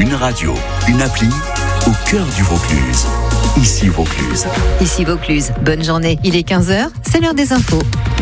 Une radio, une appli au cœur du Vaucluse. Ici Vaucluse. Ici Vaucluse. Bonne journée. Il est 15h, c'est l'heure des infos.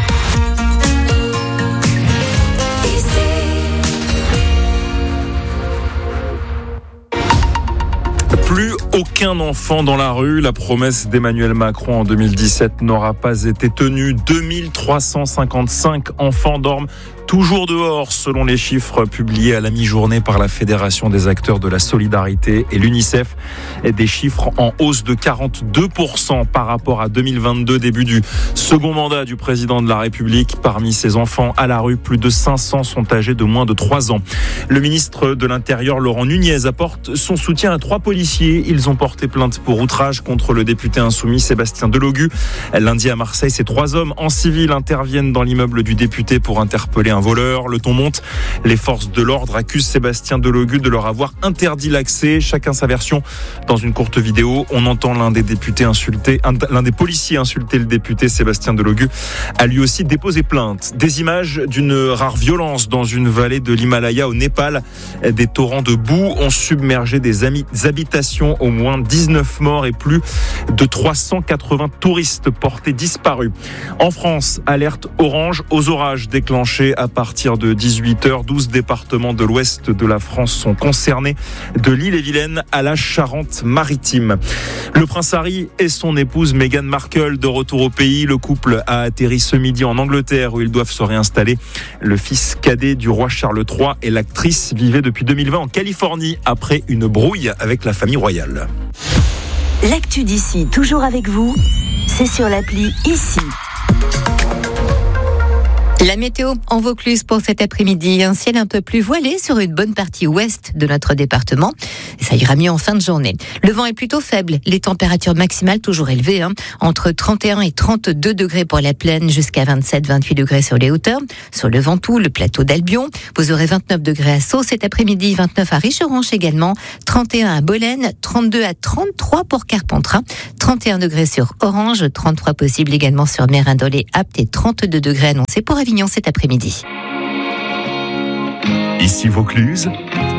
Plus aucun enfant dans la rue. La promesse d'Emmanuel Macron en 2017 n'aura pas été tenue. 2355 enfants dorment toujours dehors, selon les chiffres publiés à la mi-journée par la Fédération des acteurs de la solidarité et l'UNICEF. Et des chiffres en hausse de 42% par rapport à 2022, début du second mandat du président de la République. Parmi ces enfants à la rue, plus de 500 sont âgés de moins de 3 ans. Le ministre de l'Intérieur, Laurent Nunez, apporte son soutien à 3 policiers. Ils ont porté plainte pour outrage contre le député insoumis Sébastien Delogu. Lundi à Marseille, ces 3 hommes en civil interviennent dans l'immeuble du député pour interpeller un voleur. Le ton monte. Les forces de l'ordre accusent Sébastien Delogu de leur avoir interdit l'accès. Chacun sa version. Dans une courte vidéo, on entend l'un des policiers insulter le député Sébastien Delogu, a lui aussi déposé plainte. Des images d'une rare violence dans une vallée de l'Himalaya au Népal. Des torrents de boue ont submergé des habitations. Au moins 19 morts et plus de 380 touristes portés disparus. En France, alerte orange aux orages déclenchés à partir de 18h. 12 départements de l'ouest de la France sont concernés, de l'Ille-et-Vilaine à la Charente-Maritime. Le prince Harry et son épouse Meghan Markle de retour au pays. Le couple a atterri ce midi en Angleterre où ils doivent se réinstaller. Le fils cadet du roi Charles III et l'actrice vivaient depuis 2020 en Californie après une brouille avec la famille royale. L'actu d'ici, toujours avec vous, c'est sur l'appli Ici. La météo en Vaucluse pour cet après-midi. Un ciel un peu plus voilé sur une bonne partie ouest de notre département. Et ça ira mieux en fin de journée. Le vent est plutôt faible. Les températures maximales toujours élevées. Entre 31 et 32 degrés pour la plaine, jusqu'à 27-28 degrés sur les hauteurs. Sur le Ventoux, le plateau d'Albion. Vous aurez 29 degrés à Sceaux cet après-midi. 29 à Richeranche également. 31 à Bolène. 32 à 33 pour Carpentras. 31 degrés sur Orange. 33 possible également sur Mérindol, Apt et 32 degrés annoncés pour Avignon cet après-midi. Ici Vaucluse,